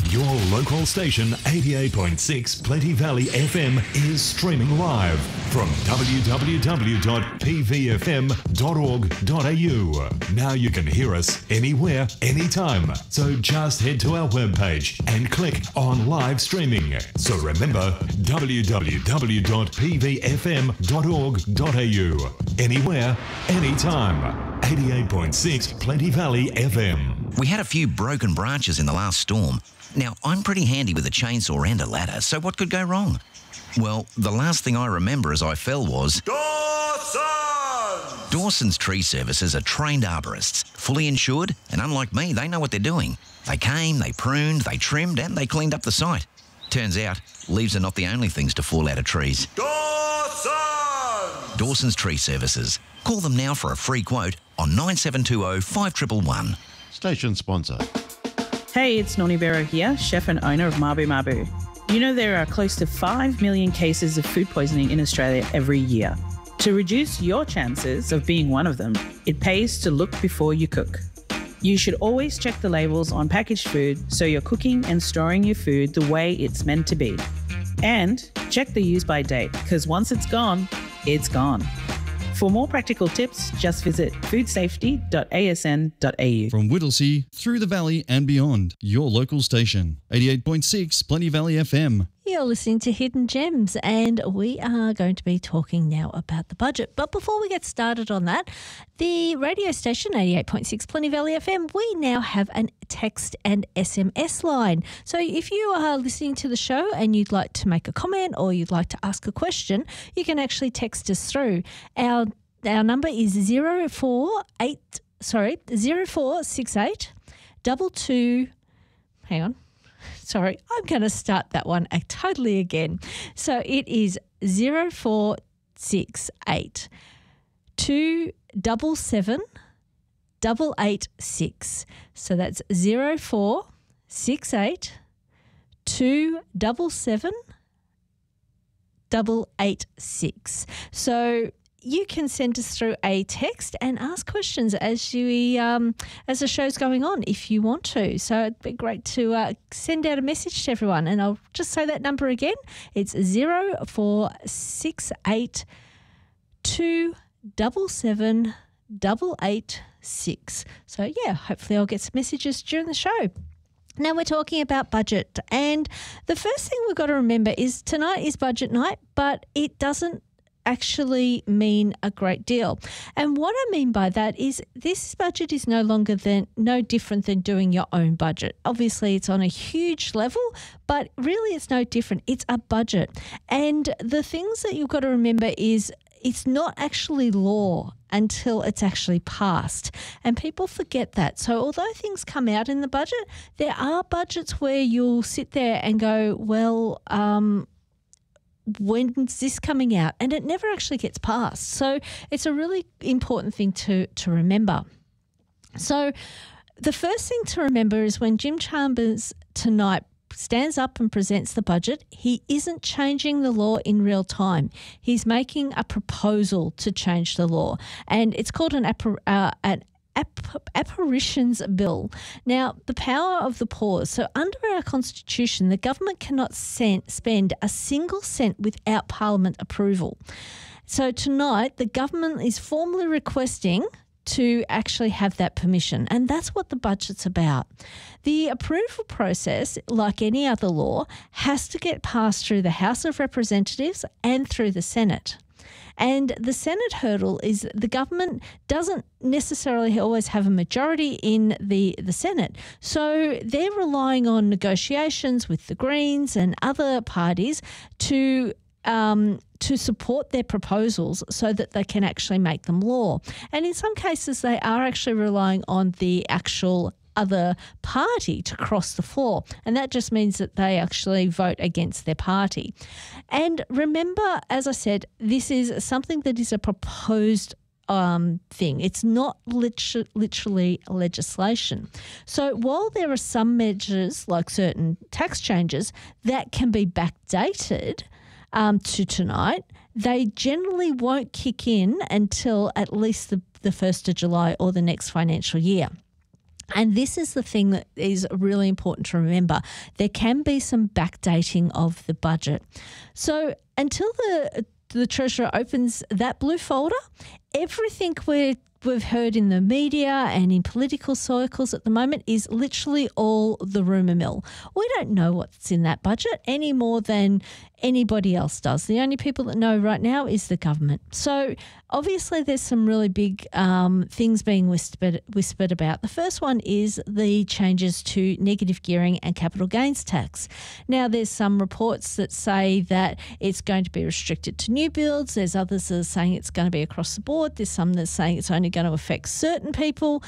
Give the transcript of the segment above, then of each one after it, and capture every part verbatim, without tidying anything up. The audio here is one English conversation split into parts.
Your local station, eighty-eight point six Plenty Valley F M, is streaming live from w w w dot p v f m dot org dot a u. Now you can hear us anywhere, anytime. So just head to our webpage and click on live streaming. So remember, w w w dot p v f m dot org dot a u. Anywhere, anytime. eighty-eight point six Plenty Valley F M. We had a few broken branches in the last storm. Now, I'm pretty handy with a chainsaw and a ladder, so what could go wrong? Well, the last thing I remember as I fell was... Dawson! Dawson's Tree Services are trained arborists, fully insured, and unlike me, they know what they're doing. They came, they pruned, they trimmed, and they cleaned up the site. Turns out, leaves are not the only things to fall out of trees. Dawson! Dawson's Tree Services. Call them now for a free quote on nine seven two zero, five one one one. Station sponsor. Hey, it's Noni Bero here, chef and owner of Mabu Mabu. You know there are close to five million cases of food poisoning in Australia every year. To reduce your chances of being one of them, it pays to look before you cook. You should always check the labels on packaged food so you're cooking and storing your food the way it's meant to be. And check the use-by date, because once it's gone, it's gone. For more practical tips, just visit food safety dot a s n dot a u. From Whittlesea through the valley and beyond, your local station, eighty-eight point six Plenty Valley F M. You're listening to Hidden Gems, and we are going to be talking now about the budget. But before we get started on that, the radio station, eighty-eight point six Plenty Valley F M, we now have a text and S M S line. So if you are listening to the show and you'd like to make a comment or you'd like to ask a question, you can actually text us through. Our our number is zero four eight sorry zero four six eight double two. Hang on. Sorry, I'm going to start that one totally again. So it is zero four six eight two double seven double eight six. So that's zero four six eight two double seven double eight six. So you can send us through a text and ask questions as you um, as the show's going on if you want to. So it'd be great to uh, send out a message to everyone. And I'll just say that number again. It's zero four six eight two double seven double eight six. So yeah, hopefully I'll get some messages during the show. Now we're talking about budget, and the first thing we've got to remember is tonight is budget night, but it doesn't actually mean a great deal. And what I mean by that is this budget is no longer than no different than doing your own budget. Obviously, it's on a huge level, but really it's no different. It's a budget. And the things that you've got to remember is it's not actually law until it's actually passed. And people forget that. So although things come out in the budget, there are budgets where you'll sit there and go, well, um, when's this coming out? And it never actually gets passed. So it's a really important thing to, to remember. So the first thing to remember is when Jim Chambers tonight stands up and presents the budget, he isn't changing the law in real time. He's making a proposal to change the law, and it's called an, appar- uh, an App- apparitions bill. Now, the power of the pause. So under our constitution, the government cannot send, spend a single cent without Parliament approval. So tonight, the government is formally requesting to actually have that permission, and that's what the budget's about. The approval process, like any other law, has to get passed through the House of Representatives and through the Senate. And the Senate hurdle is the government doesn't necessarily always have a majority in the, the Senate. So they're relying on negotiations with the Greens and other parties to um, to support their proposals so that they can actually make them law. And in some cases, they are actually relying on the actual other party to cross the floor. And that just means that they actually vote against their party. And remember, as I said, this is something that is a proposed um, thing. It's not liter- literally legislation. So while there are some measures, like certain tax changes, that can be backdated um, to tonight, they generally won't kick in until at least the, the first of July or the next financial year. And this is the thing that is really important to remember. There can be some backdating of the budget. So until the the Treasurer opens that blue folder, everything we're we've heard in the media and in political circles at the moment is literally all the rumour mill. We don't know what's in that budget any more than anybody else does. The only people that know right now is the government. So obviously there's some really big um, things being whispered, whispered about. The first one is the changes to negative gearing and capital gains tax. Now there's some reports that say that it's going to be restricted to new builds. There's others that are saying it's going to be across the board. There's some that are saying it's only going to affect certain people.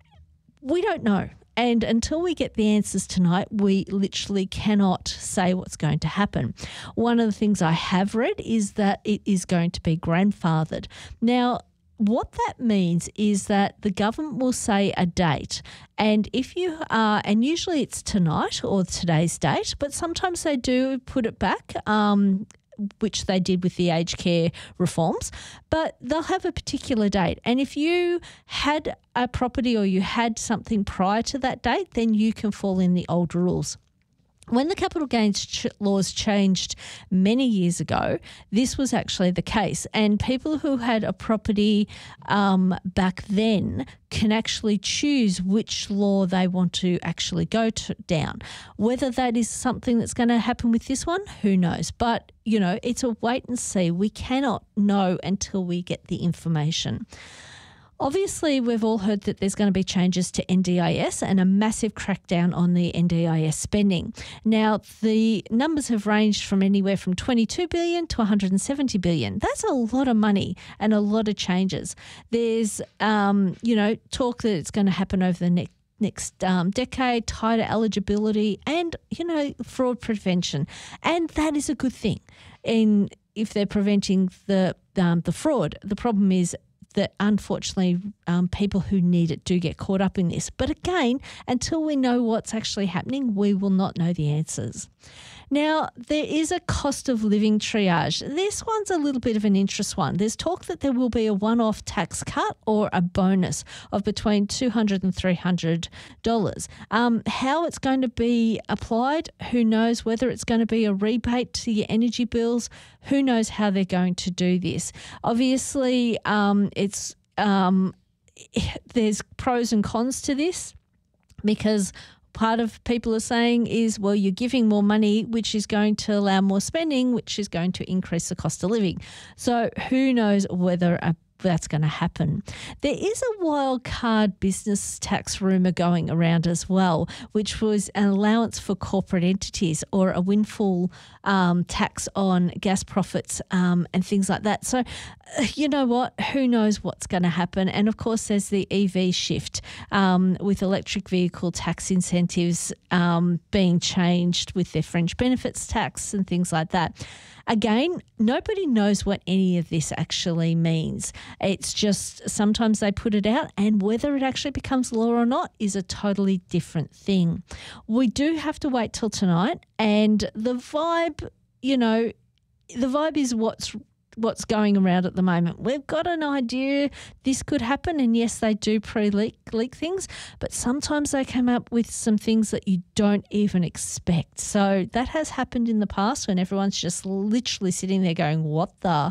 We don't know. And until we get the answers tonight, we literally cannot say what's going to happen. One of the things I have read is that it is going to be grandfathered. Now, what that means is that the government will say a date, and if you are, and usually it's tonight or today's date, but sometimes they do put it back, um, which they did with the aged care reforms, but they'll have a particular date. And if you had a property or you had something prior to that date, then you can fall in the old rules. When the capital gains ch- laws changed many years ago, this was actually the case. And people who had a property um, back then can actually choose which law they want to actually go to, down. Whether that is something that's going to happen with this one, who knows? But, you know, it's a wait and see. We cannot know until we get the information. Obviously, we've all heard that there's going to be changes to N D I S and a massive crackdown on the N D I S spending. Now, the numbers have ranged from anywhere from twenty-two billion dollars to one hundred seventy billion dollars. That's a lot of money and a lot of changes. There's, um, you know, talk that it's going to happen over the next next um, decade, tighter eligibility and, you know, fraud prevention. And that is a good thing in if they're preventing the um, the fraud. The problem is that unfortunately um, people who need it do get caught up in this. But again, until we know what's actually happening, we will not know the answers. Now, there is a cost of living triage. This one's a little bit of an interest one. There's talk that there will be a one-off tax cut or a bonus of between two hundred dollars and three hundred dollars. Um, how it's going to be applied, who knows? Whether it's going to be a rebate to your energy bills, who knows how they're going to do this. Obviously, um, it's um, there's pros and cons to this because part of people are saying is, well, you're giving more money, which is going to allow more spending, which is going to increase the cost of living. So who knows whether a that's going to happen. There is a wild card business tax rumour going around as well, which was an allowance for corporate entities or a windfall um, tax on gas profits um, and things like that. So, uh, you know what? Who knows what's going to happen? And of course, there's the E V shift um, with electric vehicle tax incentives um, being changed with their fringe benefits tax and things like that. Again, nobody knows what any of this actually means. It's just sometimes they put it out, and whether it actually becomes law or not is a totally different thing. We do have to wait till tonight, and the vibe, you know, the vibe is what's what's going around at the moment. We've got an idea this could happen, and yes, they do pre-leak leak things, but sometimes they come up with some things that you don't even expect. So that has happened in the past when everyone's just literally sitting there going, what the?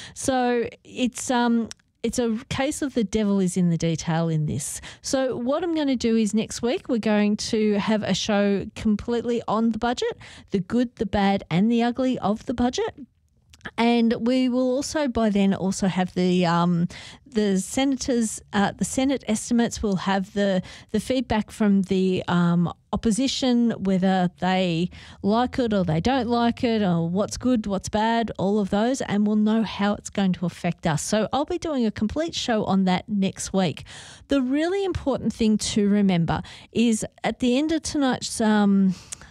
So it's um it's a case of the devil is in the detail in this. So what I'm going to do is next week we're going to have a show completely on the budget, the good, the bad and the ugly of the budget. And we will also by then also have the um, the senators, uh, the Senate estimates. Will have the the feedback from the um, opposition, whether they like it or they don't like it, or what's good, what's bad, all of those, and we'll know how it's going to affect us. So I'll be doing a complete show on that next week. The really important thing to remember is at the end of tonight's um,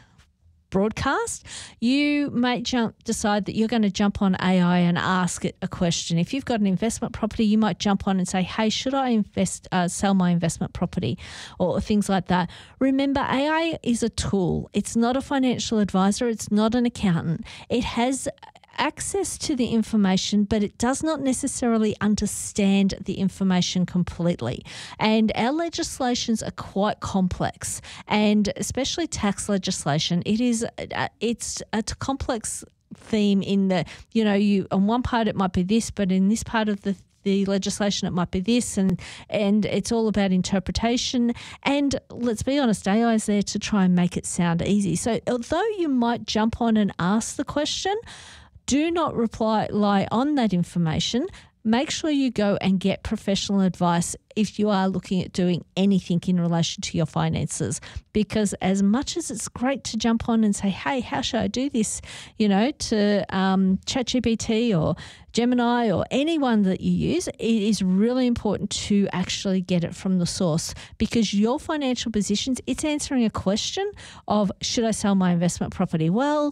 broadcast, you may jump, decide that you're going to jump on A I and ask it a question. If you've got an investment property, you might jump on and say, hey, should I invest, uh, sell my investment property, or things like that. Remember, A I is a tool. It's not a financial advisor. It's not an accountant. It has access to the information, but it does not necessarily understand the information completely. And our legislations are quite complex, and especially tax legislation. It is uh, it's a complex theme in the, you know, you on one part it might be this, but in this part of the the legislation it might be this, and and it's all about interpretation. And let's be honest, A I is there to try and make it sound easy. So although you might jump on and ask the question, do not reply rely on that information. Make sure you go and get professional advice if you are looking at doing anything in relation to your finances. Because as much as it's great to jump on and say, hey, how should I do this, you know, to um, ChatGPT or Gemini or anyone that you use, it is really important to actually get it from the source, because your financial positions, it's answering a question of, should I sell my investment property? Well,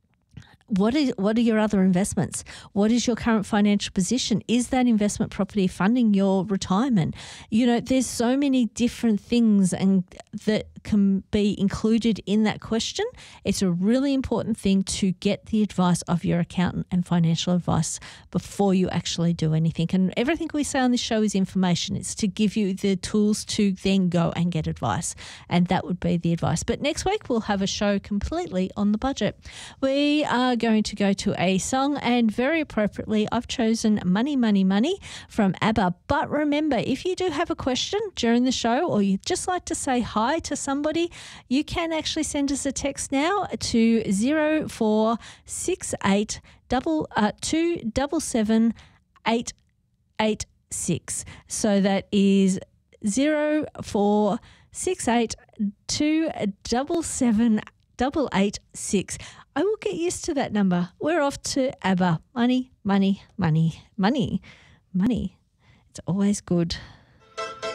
What is what are your other investments? What is your current financial position? Is that investment property funding your retirement? You know, there's so many different things and that can be included in that question. It's a really important thing to get the advice of your accountant and financial advice before you actually do anything. And everything we say on this show is information. It's to give you the tools to then go and get advice. And that would be the advice. But next week we'll have a show completely on the budget. We are going to go to a song, and very appropriately I've chosen Money, Money, Money from ABBA. But remember, if you do have a question during the show, or you'd just like to say hi to somebody, you can actually send us a text now to zero four six eight double uh, two double seven eight eight six. So that is zero four six eight two double seven double eight six. I will get used to that number. We're off to ABBA. Money, money, money, money, money. It's always good.